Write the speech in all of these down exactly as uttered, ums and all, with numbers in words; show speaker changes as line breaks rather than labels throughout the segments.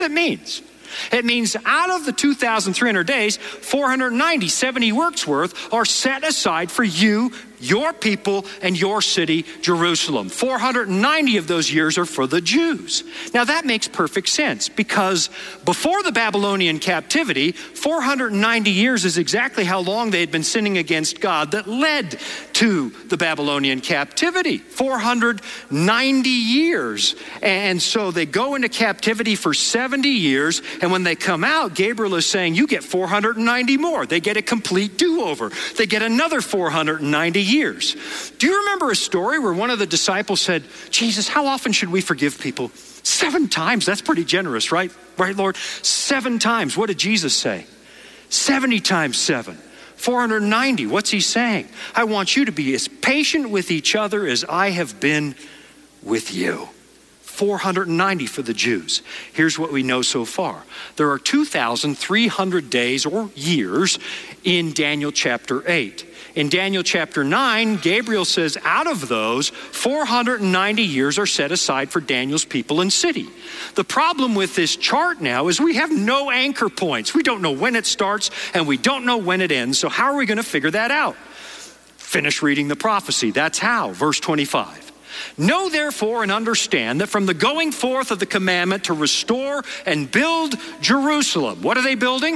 it means. It means out of the two thousand three hundred days, four hundred ninety, seventy works worth are set aside for you, your people, and your city, Jerusalem. four hundred ninety of those years are for the Jews. Now that makes perfect sense because before the Babylonian captivity, four hundred ninety years is exactly how long they had been sinning against God that led to the Babylonian captivity. four hundred ninety years. And so they go into captivity for seventy years. And when they come out, Gabriel is saying, you get four hundred ninety more. They get a complete do-over. They get another four hundred ninety years. Do you remember a story where one of the disciples said, Jesus, how often should we forgive people? Seven times. That's pretty generous, right? Right, Lord? Seven times. What did Jesus say? seventy times seven. four hundred ninety. What's he saying? I want you to be as patient with each other as I have been with you. four hundred ninety for the Jews. Here's what we know so far. There are two thousand three hundred days or years in Daniel chapter eight. In Daniel chapter nine, Gabriel says out of those, four hundred ninety years are set aside for Daniel's people and city. The problem with this chart now is we have no anchor points. We don't know when it starts and we don't know when it ends. So how are we going to figure that out? Finish reading the prophecy. That's how. Verse twenty-five. Know therefore and understand that from the going forth of the commandment to restore and build Jerusalem. What are they building?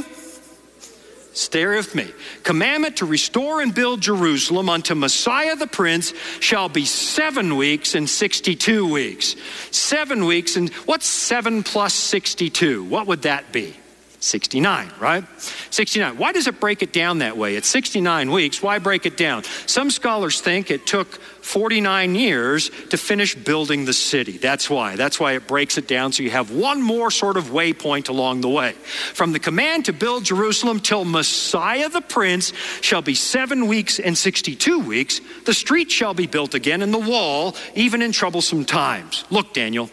Stay with me. Commandment to restore and build Jerusalem unto Messiah the Prince shall be seven weeks and sixty-two weeks. Seven weeks and what's seven plus sixty-two? What would that be? sixty-nine, right? sixty-nine. Why does it break it down that way? It's sixty-nine weeks. Why break it down? Some scholars think it took forty-nine years to finish building the city. That's why. That's why it breaks it down so you have one more sort of waypoint along the way. From the command to build Jerusalem till Messiah the Prince shall be seven weeks and sixty-two weeks. The street shall be built again and the wall, even in troublesome times. Look, Daniel,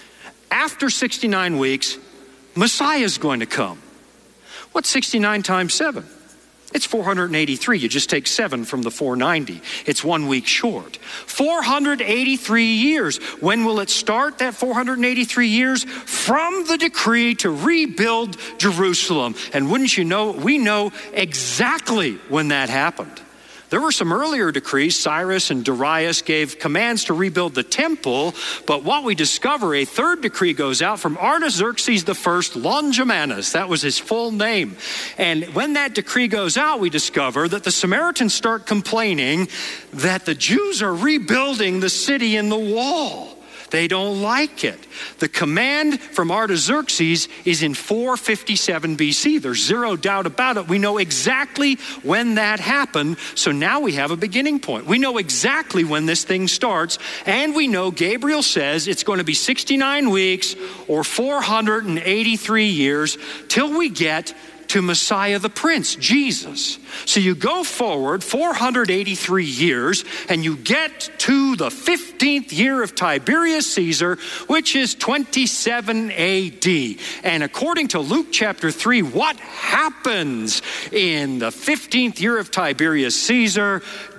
after sixty-nine weeks, Messiah is going to come. What's sixty-nine times seven? It's four hundred eighty-three. You just take seven from the four hundred ninety. It's one week short. four hundred eighty-three years. When will it start, that four hundred eighty-three years? From the decree to rebuild Jerusalem. And wouldn't you know, we know exactly when that happened. There were some earlier decrees. Cyrus and Darius gave commands to rebuild the temple, but what we discover, a third decree goes out from Artaxerxes the First, Longimanus. That was his full name. And when that decree goes out, we discover that the Samaritans start complaining that the Jews are rebuilding the city and the wall. They don't like it. The command from Artaxerxes is in four fifty-seven B C. There's zero doubt about it. We know exactly when that happened. So now we have a beginning point. We know exactly when this thing starts. And we know Gabriel says it's going to be sixty-nine weeks or four hundred eighty-three years till we get to Messiah the Prince, Jesus. So you go forward four hundred eighty-three years and you get to the fifteenth year of Tiberius Caesar, which is twenty-seven A D. And according to Luke chapter three, what happens in the fifteenth year of Tiberius Caesar?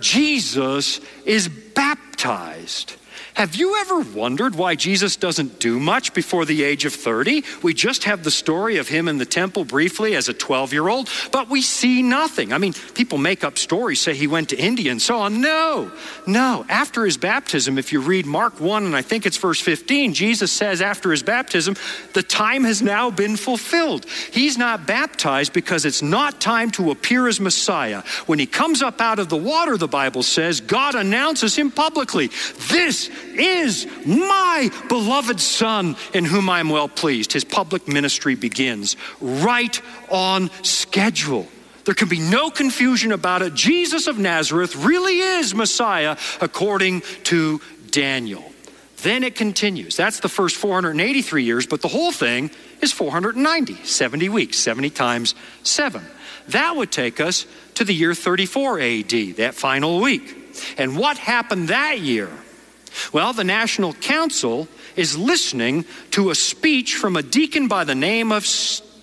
Jesus is baptized. Have you ever wondered why Jesus doesn't do much before the age of thirty? We just have the story of him in the temple briefly as a twelve-year-old, but we see nothing. I mean, people make up stories, say he went to India and so on. No, no. After his baptism, if you read Mark one, and I think it's verse fifteen, Jesus says after his baptism, the time has now been fulfilled. He's not baptized because it's not time to appear as Messiah. When he comes up out of the water, the Bible says, God announces him publicly. This is my beloved Son in whom I am well pleased. His public ministry begins right on schedule. There can be no confusion about it. Jesus of Nazareth really is Messiah according to Daniel. Then it continues. That's the first four hundred eighty-three years, but the whole thing is four hundred ninety, seventy weeks, seventy times seven. That would take us to the year thirty-four A D, that final week. And what happened that year? Well, the National Council is listening to a speech from a deacon by the name of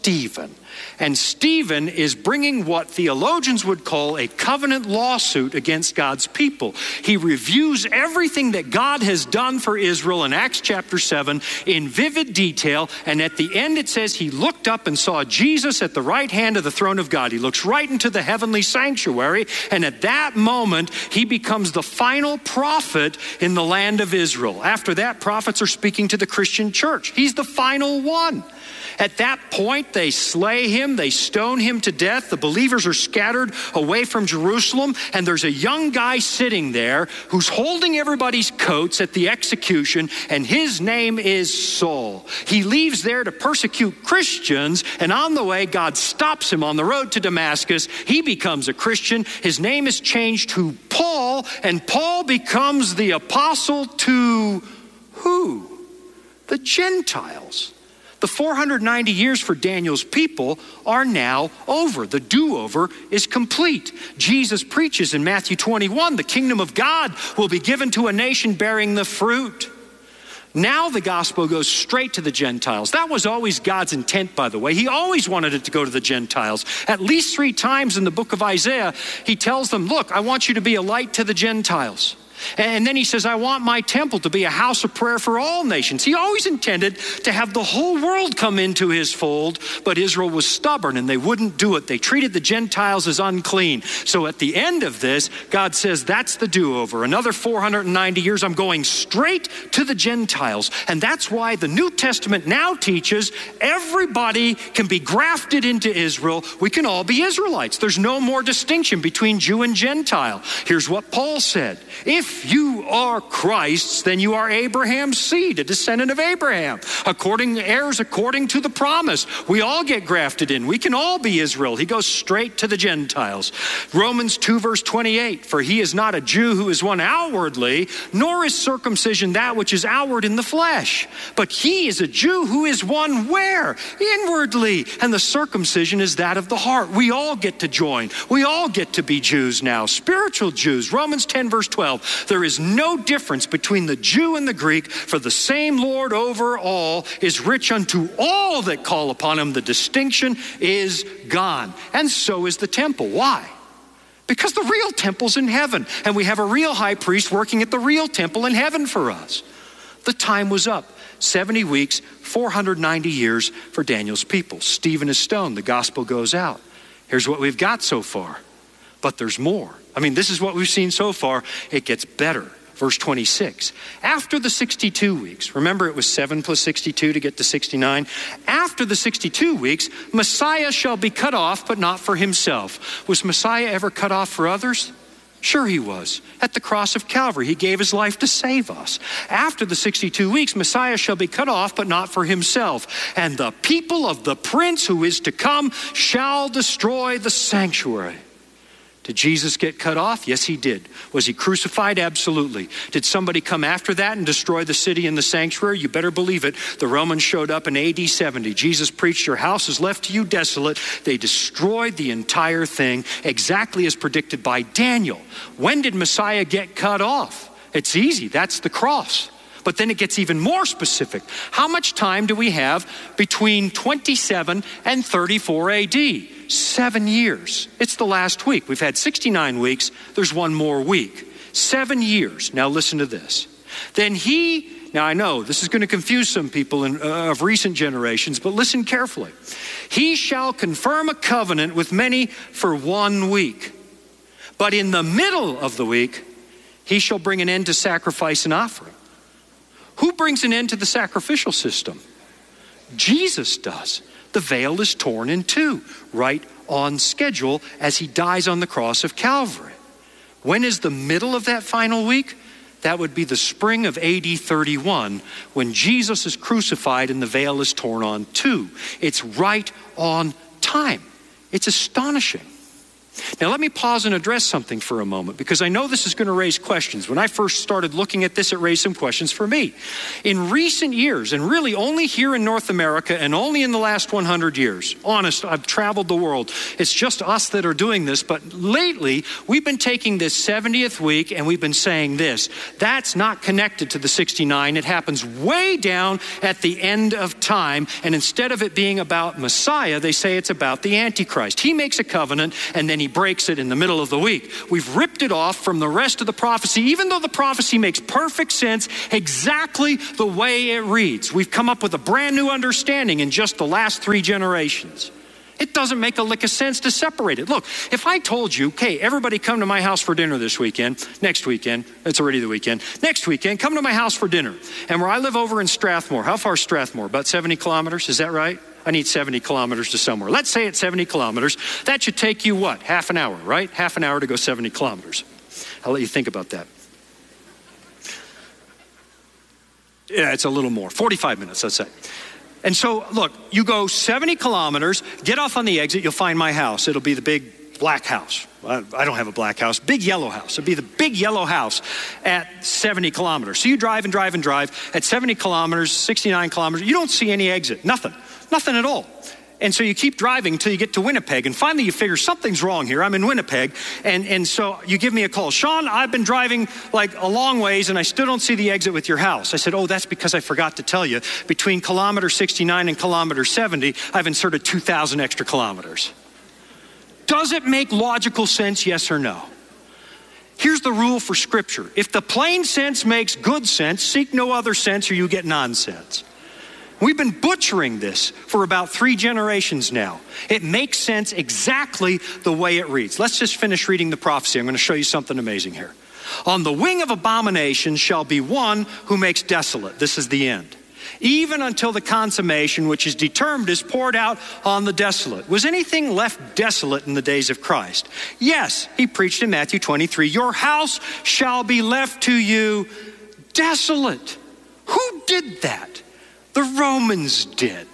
Stephen. And Stephen is bringing what theologians would call a covenant lawsuit against God's people. He reviews everything that God has done for Israel in Acts chapter seven in vivid detail. And at the end it says he looked up and saw Jesus at the right hand of the throne of God. He looks right into the heavenly sanctuary. And at that moment, he becomes the final prophet in the land of Israel. After that, prophets are speaking to the Christian church. He's the final one. At that point, they slay him, they stone him to death. The believers are scattered away from Jerusalem, and there's a young guy sitting there who's holding everybody's coats at the execution, and his name is Saul. He leaves there to persecute Christians, and on the way, God stops him on the road to Damascus. He becomes a Christian. His name is changed to Paul, and Paul becomes the apostle to who? The Gentiles. The four hundred ninety years for Daniel's people are now over. The do-over is complete. Jesus preaches in Matthew twenty-one, the kingdom of God will be given to a nation bearing the fruit. Now the gospel goes straight to the Gentiles. That was always God's intent, by the way. He always wanted it to go to the Gentiles. At least three times in the book of Isaiah, he tells them, look, I want you to be a light to the Gentiles. And then he says, I want my temple to be a house of prayer for all nations. He always intended to have the whole world come into his fold, but Israel was stubborn and they wouldn't do it. They treated the Gentiles as unclean. So at the end of this, God says, that's the do-over. Another four hundred ninety years, I'm going straight to the Gentiles. And that's why the New Testament now teaches everybody can be grafted into Israel. We can all be Israelites. There's no more distinction between Jew and Gentile. Here's what Paul said. If If you are Christ's, then you are Abraham's seed, a descendant of Abraham, according heirs according to the promise. We all get grafted in. We can all be Israel. He goes straight to the Gentiles. Romans two verse twenty-eight, for he is not a Jew who is one outwardly, nor is circumcision that which is outward in the flesh. But he is a Jew who is one where? Inwardly. And the circumcision is that of the heart. We all get to join. We all get to be Jews now, spiritual Jews. Romans ten verse twelve. There is no difference between the Jew and the Greek, for the same Lord over all is rich unto all that call upon him. The distinction is gone. And so is the temple. Why? Because the real temple's in heaven, and we have a real high priest working at the real temple in heaven for us. The time was up. seventy weeks, four hundred ninety years for Daniel's people. Stephen is stoned. The gospel goes out. Here's what we've got so far. But there's more. I mean, this is what we've seen so far. It gets better. Verse twenty-six. After the sixty-two weeks, remember it was seven plus sixty-two to get to sixty-nine. After the sixty-two weeks, Messiah shall be cut off, but not for himself. Was Messiah ever cut off for others? Sure he was. At the cross of Calvary, he gave his life to save us. After the sixty-two weeks, Messiah shall be cut off, but not for himself. And the people of the prince who is to come shall destroy the sanctuary. Did Jesus get cut off? Yes, he did. Was he crucified? Absolutely. Did somebody come after that and destroy the city and the sanctuary? You better believe it. The Romans showed up in A D seventy. Jesus preached, your house is left to you desolate. They destroyed the entire thing, exactly as predicted by Daniel. When did Messiah get cut off? It's easy. That's the cross. But then it gets even more specific. How much time do we have between twenty-seven and thirty-four A D? Seven years. It's the last week. We've had sixty-nine weeks. There's one more week. Seven years. Now listen to this. Then he, now I know this is going to confuse some people in, uh, of recent generations, but listen carefully. He shall confirm a covenant with many for one week. But in the middle of the week, he shall bring an end to sacrifice and offering. Who brings an end to the sacrificial system? Jesus does. The veil is torn in two, right on schedule as he dies on the cross of Calvary. When is the middle of that final week? That would be the spring of A D thirty-one, when Jesus is crucified and the veil is torn on two. It's right on time. It's astonishing. Now let me pause and address something for a moment, because I know this is going to raise questions. When I first started looking at this, it raised some questions for me. In recent years, and really only here in North America and only in the last one hundred years, honest, I've traveled the world. It's just us that are doing this, but lately we've been taking this seventieth week and we've been saying this. That's not connected to the sixty-nine. It happens way down at the end of time, and instead of it being about Messiah, they say it's about the Antichrist. He makes a covenant and then he breaks it in the middle of the week. We've ripped it off from the rest of the prophecy, even though the prophecy makes perfect sense exactly the way it reads. We've come up with a brand new understanding in just the last three generations. It doesn't make a lick of sense to separate it. Look, if I told you, okay, everybody come to my house for dinner this weekend, next weekend, it's already the weekend, next weekend, come to my house for dinner. And where I live over in Strathmore, how far is Strathmore? About seventy kilometers, is that right? I need seventy kilometers to somewhere. Let's say it's seventy kilometers. That should take you what? Half an hour, right? Half an hour to go seventy kilometers. I'll let you think about that. Yeah, it's a little more. forty-five minutes, let's say. And so, look, you go seventy kilometers, get off on the exit, you'll find my house. It'll be the big black house. I don't have a black house. Big yellow house. It'll be the big yellow house at seventy kilometers. So you drive and drive and drive. At seventy kilometers, sixty-nine kilometers, you don't see any exit. Nothing. Nothing at all. And so you keep driving until you get to Winnipeg. And finally you figure something's wrong here. I'm in Winnipeg. And, and so you give me a call. Sean, I've been driving like a long ways and I still don't see the exit with your house. I said, oh, that's because I forgot to tell you. Between kilometer sixty-nine and kilometer seventy, I've inserted two thousand extra kilometers. Does it make logical sense, yes or no? Here's the rule for Scripture. If the plain sense makes good sense, seek no other sense or you get nonsense. We've been butchering this for about three generations now. It makes sense exactly the way it reads. Let's just finish reading the prophecy. I'm going to show you something amazing here. On the wing of abomination shall be one who makes desolate. This is the end. Even until the consummation which is determined is poured out on the desolate. Was anything left desolate in the days of Christ? Yes, he preached in Matthew twenty-three, your house shall be left to you desolate. Who did that? The Romans did.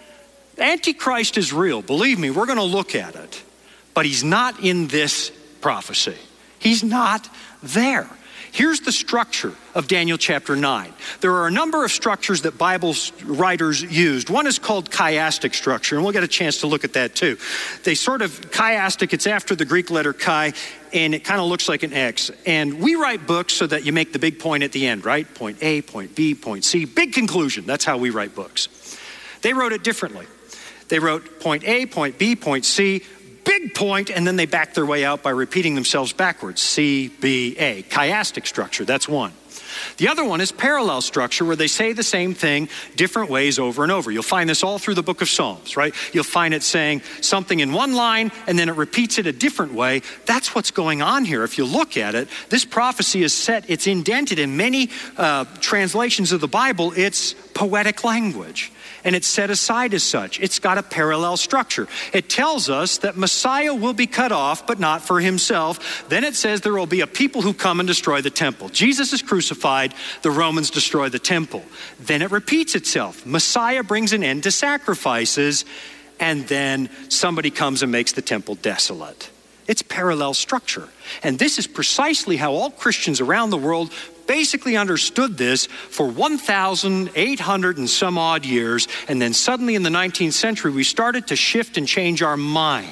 Antichrist is real. Believe me, we're going to look at it. But he's not in this prophecy. He's not there. Here's the structure of Daniel chapter nine. There are a number of structures that Bible writers used. One is called chiastic structure, and we'll get a chance to look at that too. They sort of, chiastic, it's after the Greek letter chi, and it kind of looks like an X. And we write books so that you make the big point at the end, right? Point A, point B, point C, big conclusion. That's how we write books. They wrote it differently. They wrote point A, point B, point C, big point, and then they back their way out by repeating themselves backwards. C, B, A. Chiastic structure, that's one. The other one is parallel structure, where they say the same thing different ways over and over. You'll find this all through the book of Psalms, right? You'll find it saying something in one line and then it repeats it a different way. That's what's going on here. If you look at it, this prophecy is set, it's indented in many uh, translations of the Bible. It's poetic language. And it's set aside as such. It's got a parallel structure. It tells us that Messiah will be cut off, but not for himself. Then it says there will be a people who come and destroy the temple. Jesus is crucified, the Romans destroy the temple. Then it repeats itself. Messiah brings an end to sacrifices, and then somebody comes and makes the temple desolate. It's parallel structure. And this is precisely how all Christians around the world basically understood this for one thousand eight hundred and some odd years. And then suddenly in the nineteenth century, we started to shift and change our mind.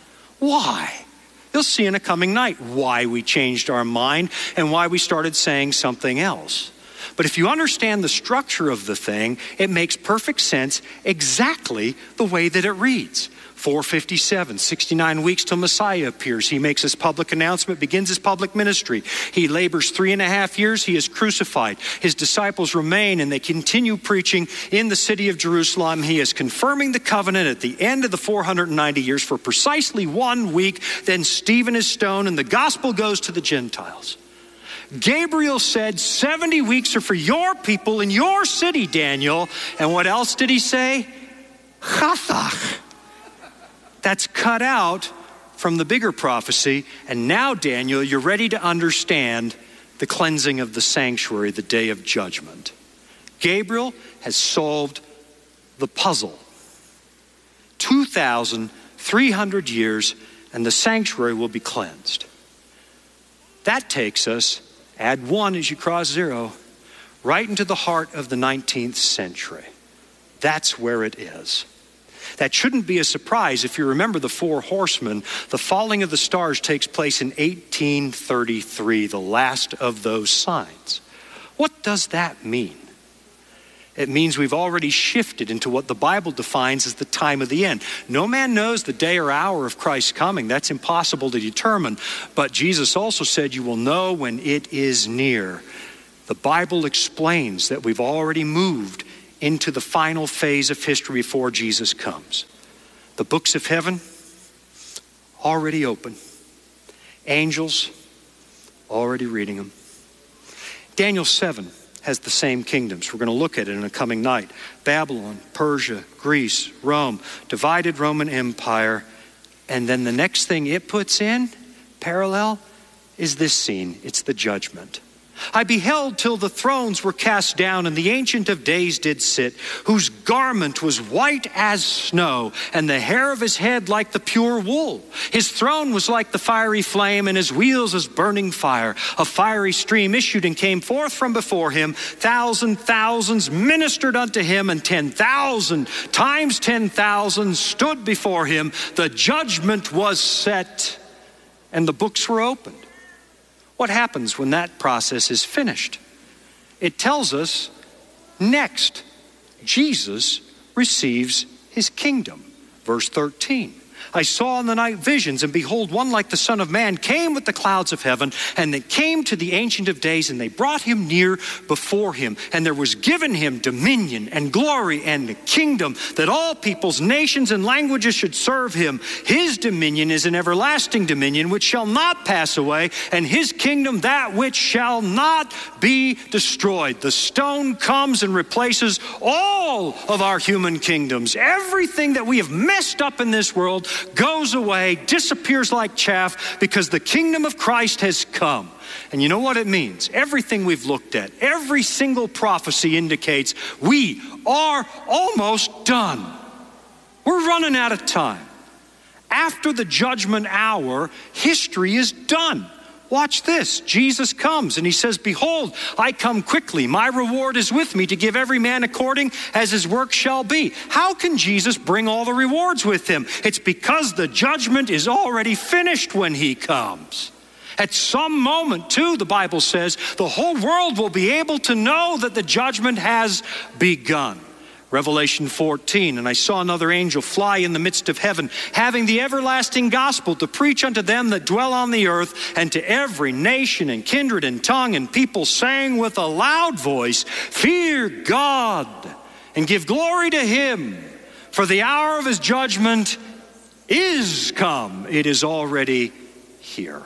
Why? You'll see in a coming night why we changed our mind and why we started saying something else. But if you understand the structure of the thing, it makes perfect sense exactly the way that it reads. four fifty-seven, sixty-nine weeks till Messiah appears. He makes his public announcement, begins his public ministry. He labors three and a half years. He is crucified. His disciples remain and they continue preaching in the city of Jerusalem. He is confirming the covenant at the end of the four hundred ninety years for precisely one week. Then Stephen is stoned and the gospel goes to the Gentiles. Gabriel said, seventy weeks are for your people in your city, Daniel. And what else did he say? Chathach. That's cut out from the bigger prophecy. And now, Daniel, you're ready to understand the cleansing of the sanctuary, the day of judgment. Gabriel has solved the puzzle. two thousand three hundred years and the sanctuary will be cleansed. That takes us, add one as you cross zero, right into the heart of the nineteenth century. That's where it is. That shouldn't be a surprise. If you remember the four horsemen, the falling of the stars takes place in eighteen thirty-three, the last of those signs. What does that mean? It means we've already shifted into what the Bible defines as the time of the end. No man knows the day or hour of Christ's coming. That's impossible to determine. But Jesus also said, you will know when it is near. The Bible explains that we've already moved into the final phase of history before Jesus comes. The books of heaven already open. Angels already reading them. Daniel seven has the same kingdoms. We're going to look at it in a coming night. Babylon, Persia, Greece, Rome, divided Roman Empire. And then the next thing it puts in, parallel, is this scene. It's the judgment. I beheld till the thrones were cast down, and the Ancient of Days did sit, whose garment was white as snow, and the hair of his head like the pure wool. His throne was like the fiery flame, and his wheels as burning fire. A fiery stream issued and came forth from before him. Thousand thousands ministered unto him, and ten thousand times ten thousand stood before him. The judgment was set, and the books were opened. What happens when that process is finished? It tells us next, Jesus receives his kingdom. Verse thirteen. I saw in the night visions, and behold, one like the Son of Man came with the clouds of heaven, and they came to the Ancient of Days, and they brought him near before him. And there was given him dominion and glory and a kingdom, that all peoples, nations, and languages should serve him. His dominion is an everlasting dominion which shall not pass away, and his kingdom that which shall not be destroyed. The stone comes and replaces all of our human kingdoms. Everything that we have messed up in this world goes away, disappears like chaff, because the kingdom of Christ has come. And you know what it means? Everything we've looked at, every single prophecy indicates we are almost done. We're running out of time. After the judgment hour, history is done. Watch this. Jesus comes and he says, behold, I come quickly. My reward is with me to give every man according as his work shall be. How can Jesus bring all the rewards with him? It's because the judgment is already finished when he comes. At some moment, too, the Bible says, the whole world will be able to know that the judgment has begun. Revelation fourteen, and I saw another angel fly in the midst of heaven, having the everlasting gospel to preach unto them that dwell on the earth, and to every nation and kindred and tongue and people, saying with a loud voice, fear God and give glory to him, for the hour of his judgment is come. It is already here.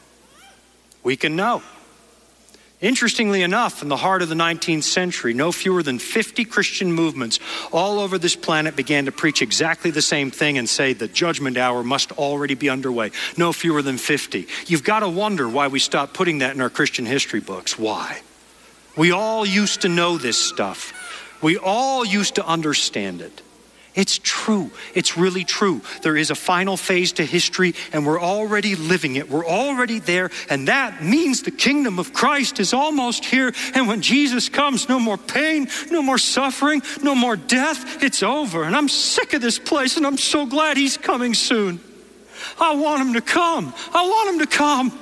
We can know. Interestingly enough, in the heart of the nineteenth century, no fewer than fifty Christian movements all over this planet began to preach exactly the same thing and say the judgment hour must already be underway. No fewer than fifty. You've got to wonder why we stopped putting that in our Christian history books. Why? We all used to know this stuff. We all used to understand it. It's true. It's really true. There is a final phase to history, and we're already living it. We're already there, and that means the kingdom of Christ is almost here. And when Jesus comes, no more pain, no more suffering, no more death. It's over, and I'm sick of this place, and I'm so glad he's coming soon. I want him to come. I want him to come.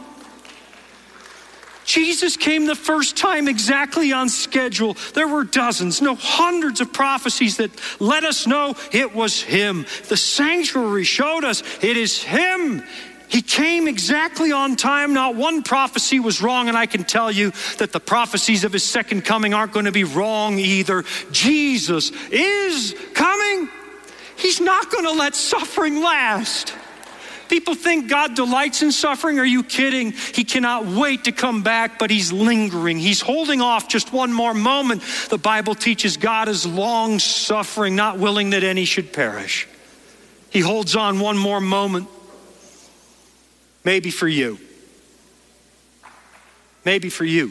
Jesus came the first time exactly on schedule. There were dozens, no hundreds of prophecies that let us know it was him. The sanctuary showed us it is him. He came exactly on time. Not one prophecy was wrong, and I can tell you that the prophecies of his second coming aren't going to be wrong either. Jesus is coming. He's not going to let suffering last. People think God delights in suffering. Are you kidding? He cannot wait to come back, but he's lingering. He's holding off just one more moment. The Bible teaches God is long suffering, not willing that any should perish. He holds on one more moment. Maybe for you. Maybe for you.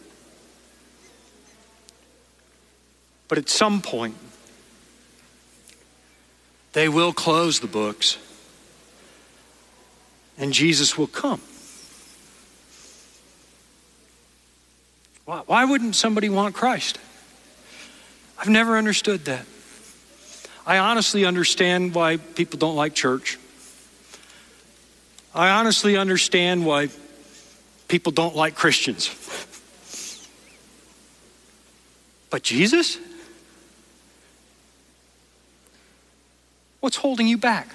But at some point, they will close the books. and Jesus will come. Why, why wouldn't somebody want Christ? I've never understood that. I honestly understand why people don't like church. I honestly understand why people don't like Christians. But Jesus? What's holding you back?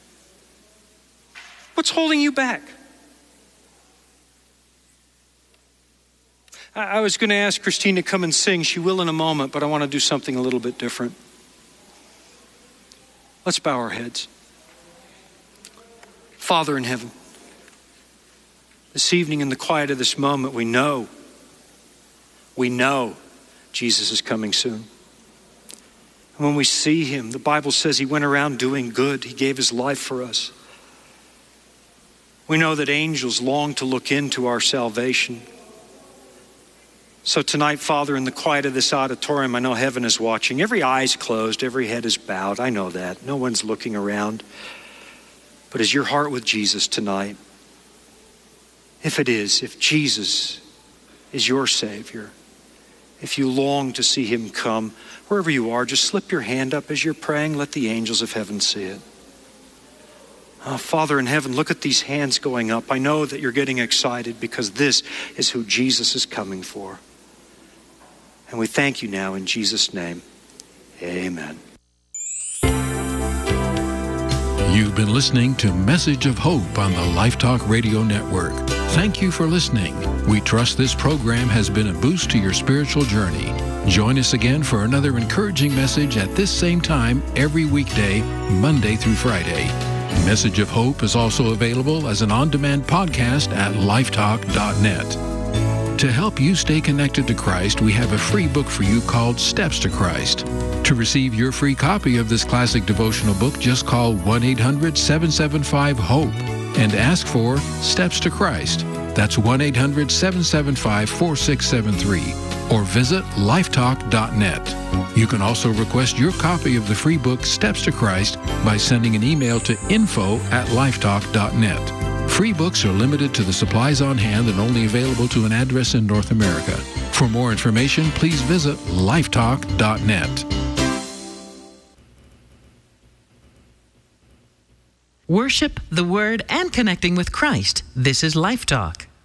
What's holding you back? I was going to ask Christine to come and sing. She will in a moment, but I want to do something a little bit different. Let's bow our heads. Father in heaven, this evening in the quiet of this moment, we know, we know Jesus is coming soon. And when we see him, the Bible says he went around doing good. He gave his life for us. We know that angels long to look into our salvation. So tonight, Father, in the quiet of this auditorium, I know heaven is watching. Every eye is closed, every head is bowed. I know that. No one's looking around. But is your heart with Jesus tonight? If it is, if Jesus is your Savior, if you long to see him come, wherever you are, just slip your hand up as you're praying. Let the angels of heaven see it. Oh, Father in heaven, look at these hands going up. I know that you're getting excited because this is who Jesus is coming for. And we thank you now in Jesus' name. Amen.
You've been listening to Message of Hope on the Lifetalk Radio Network. Thank you for listening. We trust this program has been a boost to your spiritual journey. Join us again for another encouraging message at this same time every weekday, Monday through Friday. Message of Hope is also available as an on-demand podcast at lifetalk dot net. To help you stay connected to Christ, we have a free book for you called Steps to Christ. To receive your free copy of this classic devotional book, just call one eight hundred seven seven five HOPE and ask for Steps to Christ. That's one eight hundred seven seven five four six seven three. Or visit lifetalk dot net. You can also request your copy of the free book Steps to Christ by sending an email to info at lifetalk dot net. Free books are limited to the supplies on hand and only available to an address in North America. For more information, please visit lifetalk dot net.
Worship, the Word, and connecting with Christ. This is Life Talk.